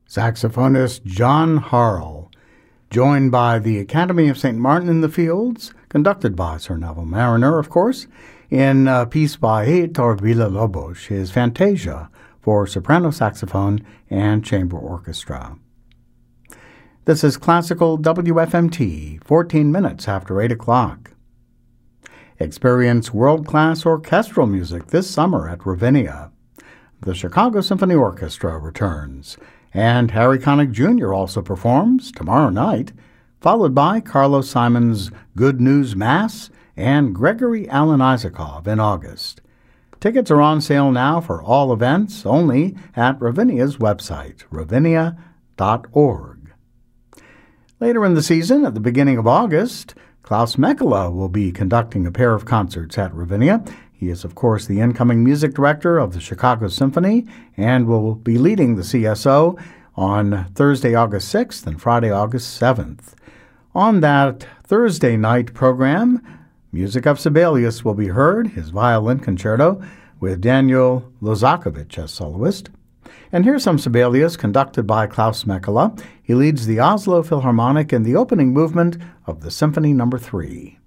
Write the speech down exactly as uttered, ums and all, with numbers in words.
saxophonist John Harrell, joined by the Academy of Saint Martin in the Fields, conducted by Sir Neville Mariner, of course, in a piece by Heitor Villa-Lobos, his Fantasia for soprano saxophone and chamber orchestra. This is Classical W F M T, fourteen minutes after eight o'clock. Experience world-class orchestral music this summer at Ravinia. The Chicago Symphony Orchestra returns, and Harry Connick Junior also performs tomorrow night, followed by Carlos Simon's Good News Mass and Gregory Alan Isakov in August. Tickets are on sale now for all events only at Ravinia's website, ravinia dot org. Later in the season, at the beginning of August, Klaus Mekela will be conducting a pair of concerts at Ravinia. He is, of course, the incoming music director of the Chicago Symphony and will be leading the C S O on Thursday, August sixth and Friday, August seventh. On that Thursday night program, music of Sibelius will be heard, his violin concerto, with Daniel Lozakovich as soloist. And here's some Sibelius conducted by Klaus Mekela. He leads the Oslo Philharmonic in the opening movement of the Symphony Number three.